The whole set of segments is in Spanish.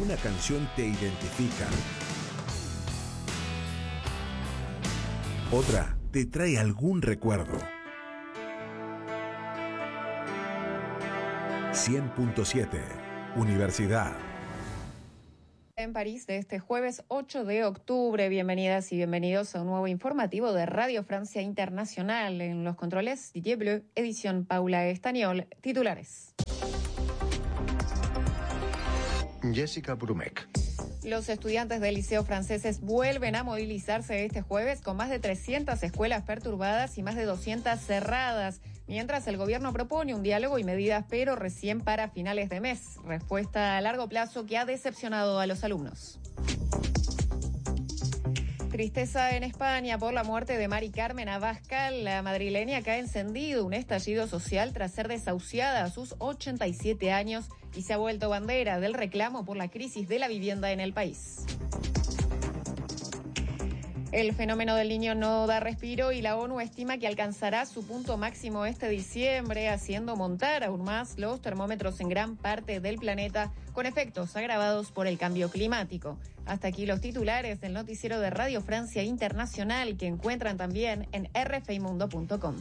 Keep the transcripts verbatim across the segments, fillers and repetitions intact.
una canción te identifica. Otra te trae algún recuerdo. cien punto siete, Universidad. En París de este jueves ocho de octubre. Bienvenidas y bienvenidos a un nuevo informativo de Radio Francia Internacional. En los controles, Didier Bleu, edición Paula Estañol. Titulares. Jessica Brumeck. Los estudiantes del liceo franceses vuelven a movilizarse este jueves con más de trescientas escuelas perturbadas y más de doscientas cerradas, mientras el gobierno propone un diálogo y medidas, pero recién para finales de mes. Respuesta a largo plazo que ha decepcionado a los alumnos. Tristeza en España por la muerte de Mari Carmen Abascal. La madrileña que ha encendido un estallido social tras ser desahuciada a sus ochenta y siete años y se ha vuelto bandera del reclamo por la crisis de la vivienda en el país. El fenómeno del Niño no da respiro y la ONU estima que alcanzará su punto máximo este diciembre, haciendo montar aún más los termómetros en gran parte del planeta, con efectos agravados por el cambio climático. Hasta aquí los titulares del noticiero de Radio Francia Internacional, que encuentran también en r f i mundo punto com.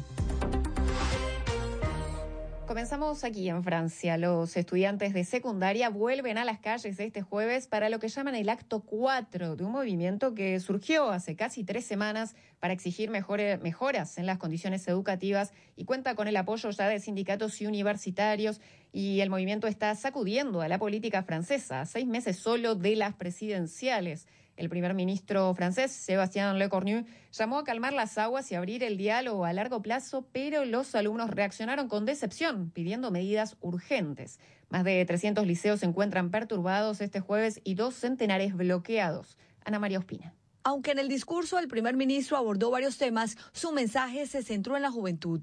Comenzamos aquí en Francia. Los estudiantes de secundaria vuelven a las calles este jueves para lo que llaman el acto cuatro de un movimiento que surgió hace casi tres semanas para exigir mejore, mejoras en las condiciones educativas y cuenta con el apoyo ya de sindicatos y universitarios, y el movimiento está sacudiendo a la política francesa a seis meses solo de las presidenciales. El primer ministro francés, Sébastien Lecornu, llamó a calmar las aguas y abrir el diálogo a largo plazo, pero los alumnos reaccionaron con decepción, pidiendo medidas urgentes. Más de trescientos liceos se encuentran perturbados este jueves y dos centenares bloqueados. Ana María Ospina. Aunque en el discurso el primer ministro abordó varios temas, su mensaje se centró en la juventud.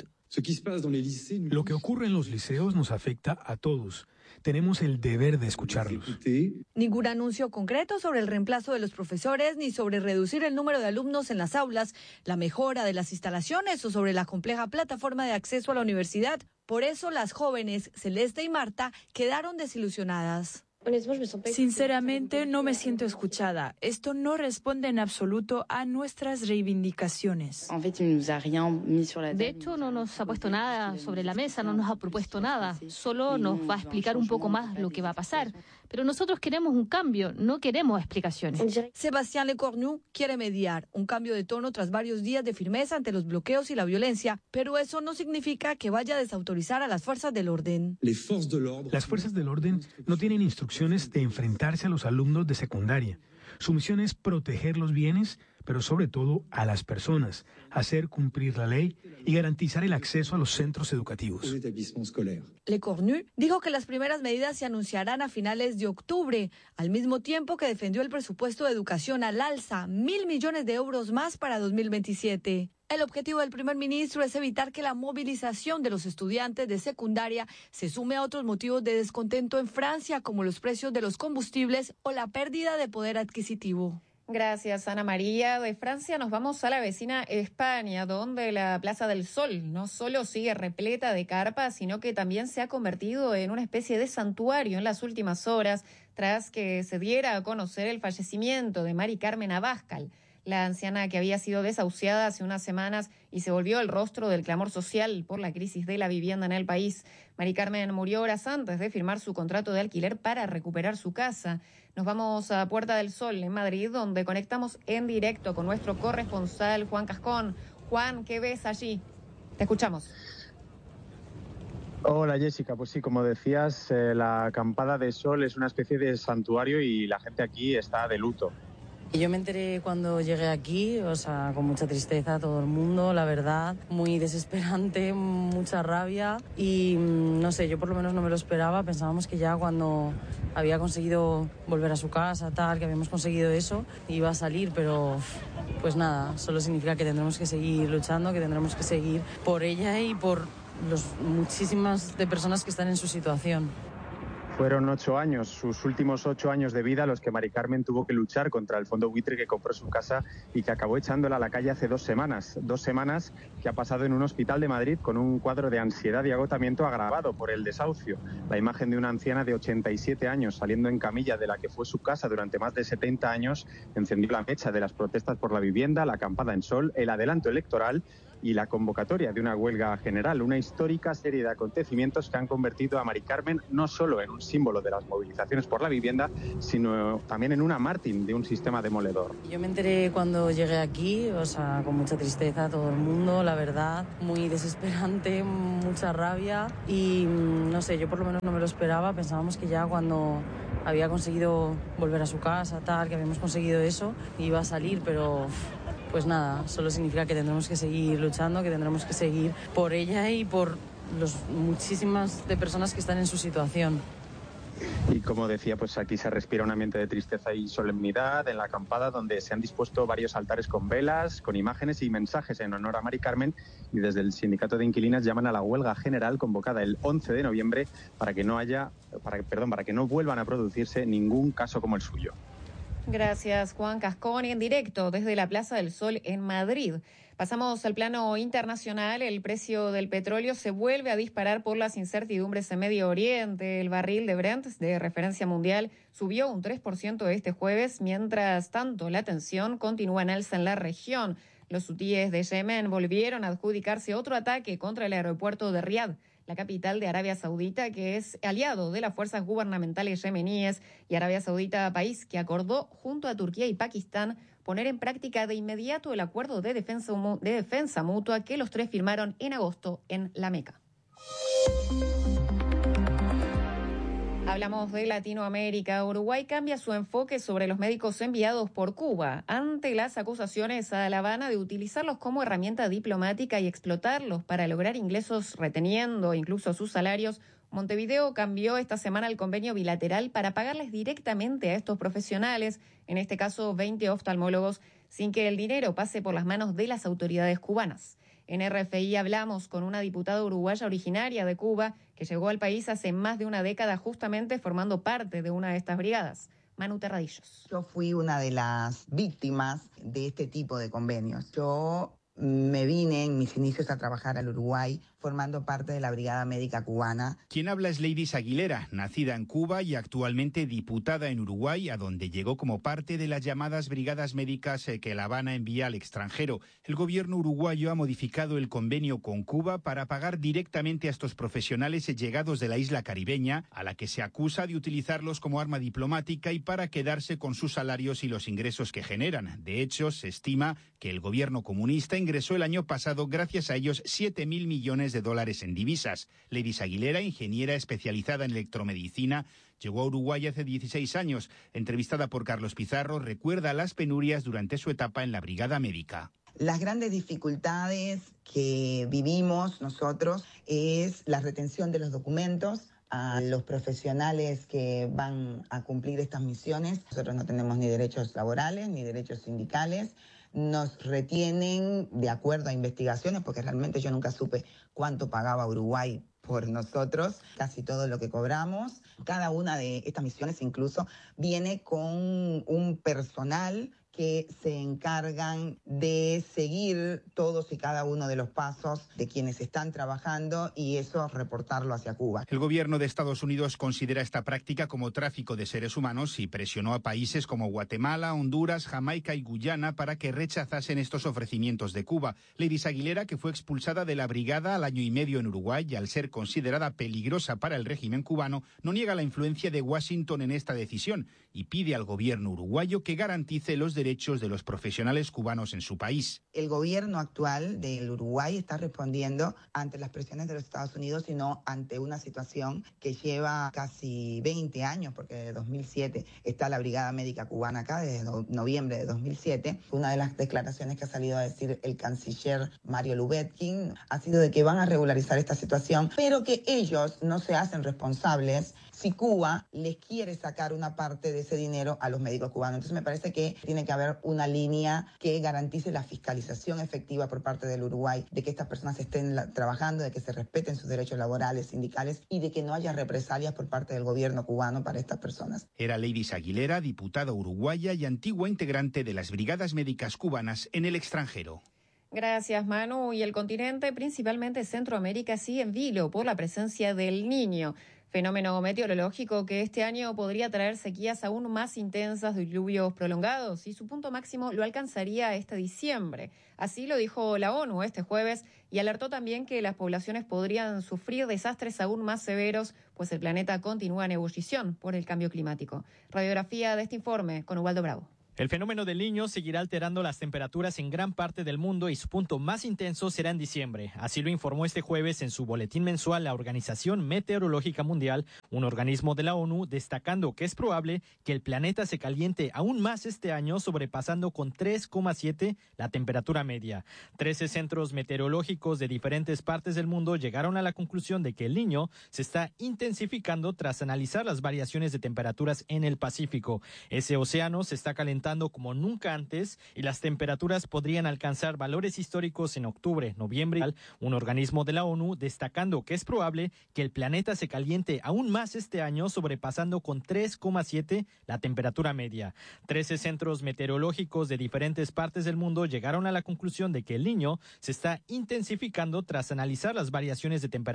Lo que ocurre en los liceos nos afecta a todos. Tenemos el deber de escucharlos. Ningún anuncio concreto sobre el reemplazo de los profesores, ni sobre reducir el número de alumnos en las aulas, la mejora de las instalaciones o sobre la compleja plataforma de acceso a la universidad. Por eso las jóvenes Celeste y Marta quedaron desilusionadas. Sinceramente, no me siento escuchada. Esto no responde en absoluto a nuestras reivindicaciones. De hecho, no nos ha puesto nada sobre la mesa, no nos ha propuesto nada. Solo nos va a explicar un poco más lo que va a pasar. Pero nosotros queremos un cambio, no queremos explicaciones. Sébastien Lecornu quiere mediar, un cambio de tono tras varios días de firmeza ante los bloqueos y la violencia, pero eso no significa que vaya a desautorizar a las fuerzas del orden. Las fuerzas del orden no tienen instrucciones de enfrentarse a los alumnos de secundaria. Su misión es proteger los bienes, pero sobre todo a las personas, hacer cumplir la ley y garantizar el acceso a los centros educativos. Lecornu dijo que las primeras medidas se anunciarán a finales de octubre, al mismo tiempo que defendió el presupuesto de educación al alza, mil millones de euros más para dos mil veintisiete. El objetivo del primer ministro es evitar que la movilización de los estudiantes de secundaria se sume a otros motivos de descontento en Francia, como los precios de los combustibles o la pérdida de poder adquisitivo. Gracias, Ana María. De Francia nos vamos a la vecina España, donde la Plaza del Sol no solo sigue repleta de carpas, sino que también se ha convertido en una especie de santuario en las últimas horas, tras que se diera a conocer el fallecimiento de Mari Carmen Abascal, la anciana que había sido desahuciada hace unas semanas y se volvió el rostro del clamor social por la crisis de la vivienda en el país. Mari Carmen murió horas antes de firmar su contrato de alquiler para recuperar su casa. Nos vamos a Puerta del Sol, en Madrid, donde conectamos en directo con nuestro corresponsal Juan Cascón. Juan, ¿qué ves allí? Te escuchamos. Hola Jessica, pues sí, como decías, eh, la acampada de Sol es una especie de santuario y la gente aquí está de luto. Yo me enteré cuando llegué aquí, o sea, con mucha tristeza, todo el mundo, la verdad, muy desesperante, mucha rabia y no sé, yo por lo menos no me lo esperaba. Pensábamos que ya cuando había conseguido volver a su casa, tal, que habíamos conseguido eso, iba a salir, pero pues nada, solo significa que tendremos que seguir luchando, que tendremos que seguir por ella y por los muchísimas de personas que están en su situación. Fueron ocho años, sus últimos ocho años de vida, los que Mari Carmen tuvo que luchar contra el fondo buitre que compró su casa y que acabó echándola a la calle hace dos semanas. Dos semanas que ha pasado en un hospital de Madrid con un cuadro de ansiedad y agotamiento agravado por el desahucio. La imagen de una anciana de ochenta y siete años saliendo en camilla de la que fue su casa durante más de setenta años encendió la mecha de las protestas por la vivienda, la acampada en Sol, el adelanto electoral y la convocatoria de una huelga general, una histórica serie de acontecimientos que han convertido a Mari Carmen no solo en un símbolo de las movilizaciones por la vivienda, sino también en una mártir de un sistema demoledor. Yo me enteré cuando llegué aquí, o sea, con mucha tristeza, todo el mundo, la verdad, muy desesperante, mucha rabia y no sé, yo por lo menos no me lo esperaba, pensábamos que ya cuando había conseguido volver a su casa, tal, que habíamos conseguido eso, iba a salir, pero... Pues nada, solo significa que tendremos que seguir luchando, que tendremos que seguir por ella y por los muchísimas de personas que están en su situación. Y como decía, pues aquí se respira un ambiente de tristeza y solemnidad en la acampada, donde se han dispuesto varios altares con velas, con imágenes y mensajes en honor a Mari Carmen, y desde el sindicato de inquilinas llaman a la huelga general convocada el once de noviembre para que no haya, para, perdón, para que no vuelvan a producirse ningún caso como el suyo. Gracias, Juan Cascón, en directo desde la Plaza del Sol en Madrid. Pasamos al plano internacional. El precio del petróleo se vuelve a disparar por las incertidumbres en Medio Oriente. El barril de Brent, de referencia mundial, subió un tres por ciento este jueves. Mientras tanto, la tensión continúa en alza en la región. Los hutíes de Yemen volvieron a adjudicarse otro ataque contra el aeropuerto de Riad, la capital de Arabia Saudita, que es aliado de las fuerzas gubernamentales yemeníes, y Arabia Saudita, país que acordó junto a Turquía y Pakistán poner en práctica de inmediato el acuerdo de defensa, de defensa mutua que los tres firmaron en agosto en La Meca. Hablamos de Latinoamérica. Uruguay cambia su enfoque sobre los médicos enviados por Cuba ante las acusaciones a La Habana de utilizarlos como herramienta diplomática y explotarlos para lograr ingresos reteniendo incluso sus salarios. Montevideo cambió esta semana el convenio bilateral para pagarles directamente a estos profesionales, en este caso veinte oftalmólogos, sin que el dinero pase por las manos de las autoridades cubanas. En R F I hablamos con una diputada uruguaya originaria de Cuba que llegó al país hace más de una década justamente formando parte de una de estas brigadas. Manu Terradillos. Yo fui una de las víctimas de este tipo de convenios. Yo me vine en mis inicios a trabajar al Uruguay formando parte de la Brigada Médica Cubana. Quien habla es Leidis Aguilera, nacida en Cuba y actualmente diputada en Uruguay, a donde llegó como parte de las llamadas brigadas médicas que La Habana envía al extranjero. El gobierno uruguayo ha modificado el convenio con Cuba para pagar directamente a estos profesionales llegados de la isla caribeña, a la que se acusa de utilizarlos como arma diplomática y para quedarse con sus salarios y los ingresos que generan. De hecho, se estima que el gobierno comunista ingresó el año pasado, gracias a ellos, siete mil millones de dólares en divisas. Leidis Aguilera, ingeniera especializada en electromedicina, llegó a Uruguay hace dieciséis años. Entrevistada por Carlos Pizarro, recuerda las penurias durante su etapa en la Brigada Médica. Las grandes dificultades que vivimos nosotros es la retención de los documentos a los profesionales que van a cumplir estas misiones. Nosotros no tenemos ni derechos laborales ni derechos sindicales. Nos retienen de acuerdo a investigaciones, porque realmente yo nunca supe cuánto pagaba Uruguay por nosotros, casi todo lo que cobramos. Cada una de estas misiones incluso viene con un personal que se encargan de seguir todos y cada uno de los pasos de quienes están trabajando y eso reportarlo hacia Cuba. El gobierno de Estados Unidos considera esta práctica como tráfico de seres humanos y presionó a países como Guatemala, Honduras, Jamaica y Guyana para que rechazasen estos ofrecimientos de Cuba. Leidis Aguilera, que fue expulsada de la brigada al año y medio en Uruguay y al ser considerada peligrosa para el régimen cubano, no niega la influencia de Washington en esta decisión y pide al gobierno uruguayo que garantice los derechos derechos de los profesionales cubanos en su país. El gobierno actual del Uruguay está respondiendo ante las presiones de los Estados Unidos, sino ante una situación que lleva casi veinte años, porque desde dos mil siete está la Brigada Médica Cubana acá, desde no, noviembre de dos mil siete. Una de las declaraciones que ha salido a decir el canciller Mario Lubetkin ha sido de que van a regularizar esta situación, pero que ellos no se hacen responsables si Cuba les quiere sacar una parte de ese dinero a los médicos cubanos. Entonces me parece que tiene que haber una línea que garantice la fiscalización fiscalización efectiva por parte del Uruguay, de que estas personas estén la, trabajando, de que se respeten sus derechos laborales, sindicales y de que no haya represalias por parte del gobierno cubano para estas personas. Era Leydis Aguilera, diputada uruguaya y antigua integrante de las Brigadas Médicas Cubanas en el extranjero. Gracias, Manu. Y el continente, principalmente Centroamérica, sigue en vilo por la presencia del Niño, fenómeno meteorológico que este año podría traer sequías aún más intensas, diluvios prolongados, y su punto máximo lo alcanzaría este diciembre. Así lo dijo la ONU este jueves y alertó también que las poblaciones podrían sufrir desastres aún más severos, pues el planeta continúa en ebullición por el cambio climático. Radiografía de este informe con Ubaldo Bravo. El fenómeno del Niño seguirá alterando las temperaturas en gran parte del mundo y su punto más intenso será en diciembre. Así lo informó este jueves en su boletín mensual la Organización Meteorológica Mundial, un organismo de la ONU, destacando que es probable que el planeta se caliente aún más este año, sobrepasando con tres coma siete la temperatura media. Trece centros meteorológicos de diferentes partes del mundo llegaron a la conclusión de que el Niño se está intensificando tras analizar las variaciones de temperaturas en el Pacífico. Ese océano se está calentando como nunca antes y las temperaturas podrían alcanzar valores históricos en octubre, noviembre. Un organismo de la ONU destacando que es probable que el planeta se caliente aún más este año, sobrepasando con tres coma siete la temperatura media. Trece centros meteorológicos de diferentes partes del mundo llegaron a la conclusión de que el Niño se está intensificando tras analizar las variaciones de temperatura